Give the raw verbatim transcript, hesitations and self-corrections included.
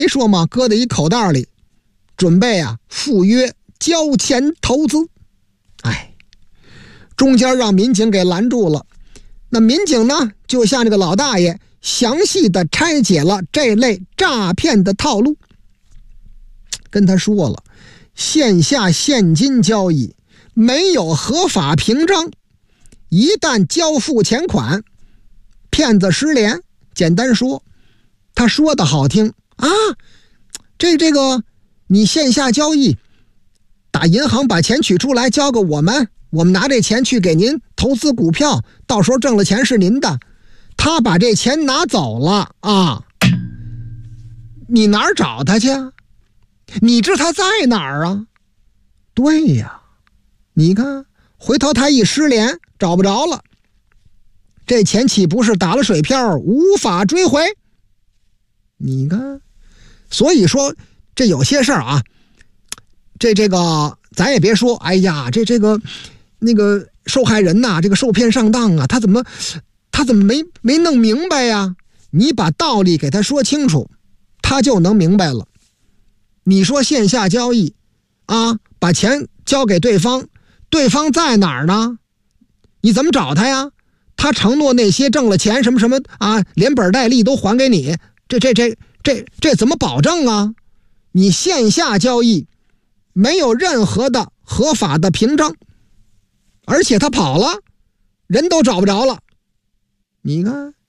说嘛，搁在一口袋里，准备啊赴约交钱投资。哎，中间让民警给拦住了。那民警呢，就向这个老大爷详细的拆解了这类诈骗的套路，跟他说了，线下现金交易没有合法凭证，一旦交付钱款，骗子失联。简单说，他说的好听啊，这这个你线下交易，打银行把钱取出来交给我们，我们拿这钱去给您投资股票，到时候挣了钱是您的。他把这钱拿走了啊，你哪儿找他去啊？你知他在哪儿啊？对呀，你看回头他一失联找不着了，这钱岂不是打了水漂，无法追回？你看，所以说这有些事儿啊，这这个咱也别说，哎呀，这这个那个受害人呐、啊，这个受骗上当啊，他怎么他怎么没没弄明白呀？你把道理给他说清楚，他就能明白了。你说线下交易啊，把钱交给对方，对方在哪儿呢？你怎么找他呀？他承诺那些挣了钱什么什么啊，连本带利都还给你，这这这这这怎么保证啊？你线下交易没有任何的合法的凭证，而且他跑了，人都找不着了。你看